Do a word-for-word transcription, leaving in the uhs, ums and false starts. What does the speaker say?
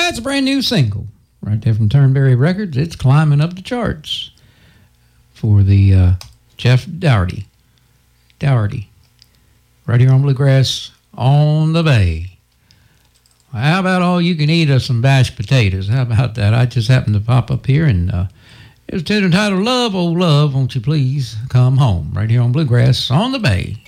That's a brand new single right there from Turnberry Records. It's climbing up the charts for the uh, Jeff Dougherty. Dougherty. Right here on Bluegrass on the Bay. How about all you can eat of some mashed potatoes? How about that? I just happened to pop up here and uh, it was entitled Love, Oh Love, Won't You Please Come Home? Right here on Bluegrass on the Bay.